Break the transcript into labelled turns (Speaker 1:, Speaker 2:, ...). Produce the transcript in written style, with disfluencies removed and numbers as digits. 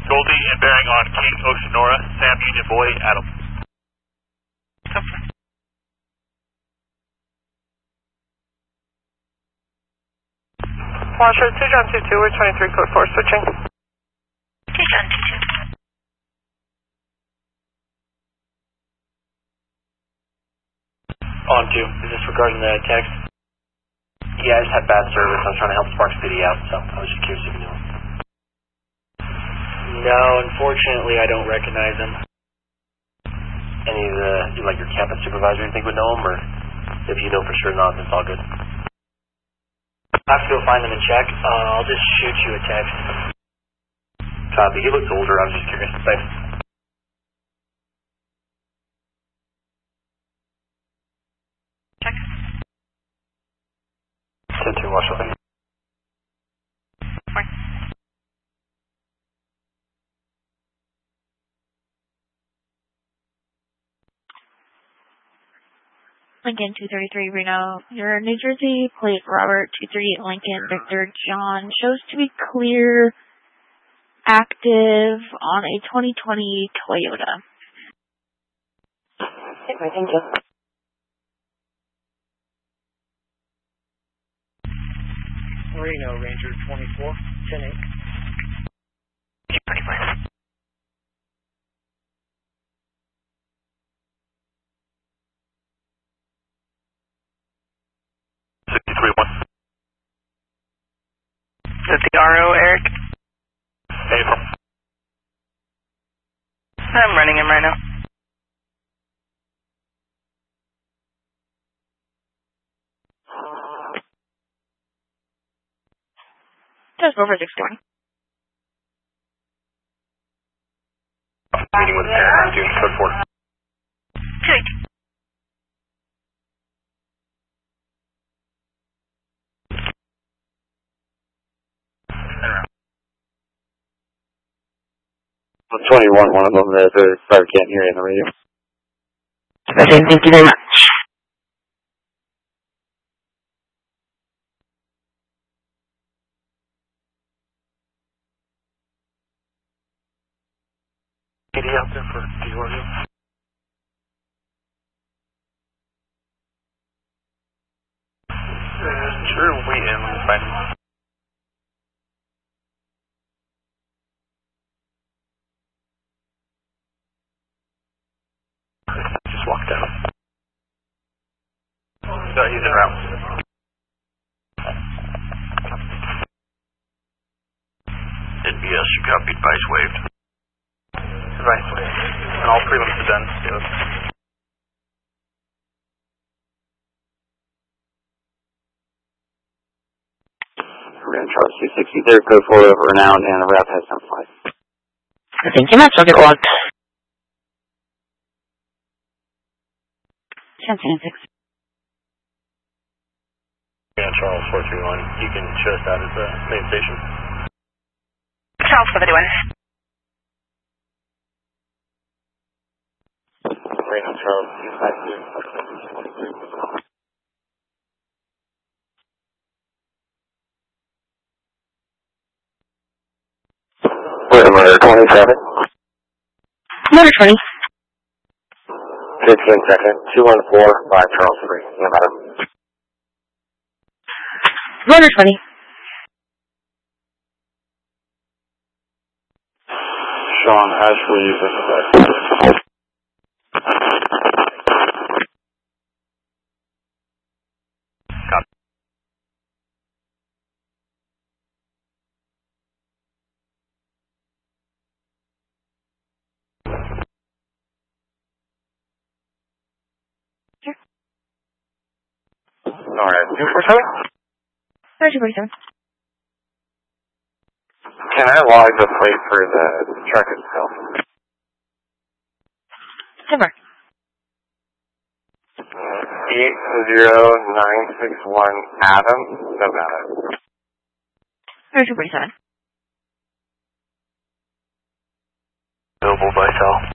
Speaker 1: Goldie and bearing on King Oceanora, Sam Union Boy, Adam.
Speaker 2: Washer, 2 John 22, we're 23 code 4, switching.
Speaker 3: 2 John 22.
Speaker 4: On 2, is this regarding the text? Yeah, I just had bad service. I was trying to help Sparks City out, so I was just curious if you knew him. No, unfortunately, I don't recognize him. Any of the, like your campus supervisor, you think would know him, or if you know for sure not, it's all good. I have to go find them and check. I'll just shoot you a text. Copy. He looks older. I was just curious. Thanks.
Speaker 3: Check.
Speaker 4: 10-2, Washington.
Speaker 3: Lincoln 233 Reno. Your New Jersey plate Robert 23 Lincoln Victor John shows to be clear, active on a 2020 Toyota.
Speaker 2: Okay, thank you.
Speaker 4: Reno, Ranger 24, 10-8.
Speaker 3: 25.
Speaker 2: Is it the RO, Eric?
Speaker 1: April.
Speaker 2: I'm running him right now.
Speaker 3: Just over 620.
Speaker 4: Meeting with Aaron, June, code 4.
Speaker 3: 218.
Speaker 4: I'm 21, one of them there, so sorry, can't hear you on the radio.
Speaker 2: Okay, thank you very much.
Speaker 4: PD out there for DORU.
Speaker 1: Sure, wait in, let me find him.
Speaker 4: Just walked out.
Speaker 1: No, he's en route. NBS, you copied, Vice waved. Vice waved. And all prelims are done. Yes.
Speaker 4: We're going to Charles 260 there, code 4 over renowned, and the route has no flight.
Speaker 2: Thank you much, I'll get logged.
Speaker 3: 10-6.
Speaker 4: And Charles 431, you can show us that as the main station.
Speaker 3: Charles 431.
Speaker 4: Reno, Charles 252. Where's the 27?
Speaker 3: Motor 20.
Speaker 4: 15 second, 214 by Charles 3. Yeah, madam.
Speaker 3: Motor 20.
Speaker 4: Sean Ashley, this is Alright, 247?
Speaker 3: 247.
Speaker 4: Can I log the plate for the truck itself?
Speaker 3: Timber.
Speaker 4: 80961 Adam, Nevada.
Speaker 3: 247.
Speaker 1: Available by cell.